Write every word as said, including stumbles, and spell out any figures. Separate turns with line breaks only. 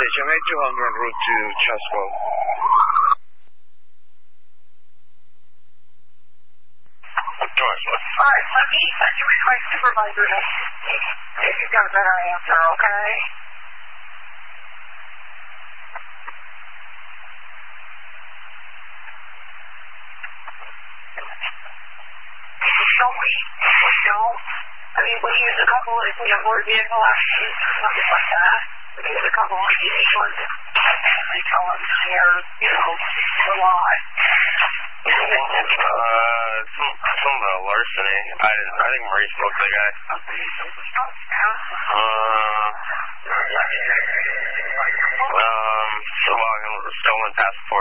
station eight two hundred en route to Cheswell.
Alright, let me send you my supervisor to see if you've got a better answer, okay? Don't we? We don't. I mean, we use a couple, if we have motor vehicle accidents or something like that, we use a couple of these ones. They tell us here, you know, a lot.
Uh, some, some of the larceny. I didn't, I think Maurice spoke to the guy. Uh, um, so, well, stolen past